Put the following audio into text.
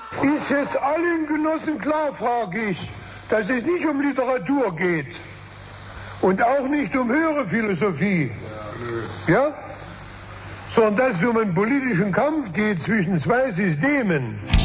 Ist jetzt allen Genossen klar, frage ich, dass es nicht um Literatur geht und auch nicht um höhere Philosophie, ja? Sondern dass es um einen politischen Kampf geht zwischen zwei Systemen.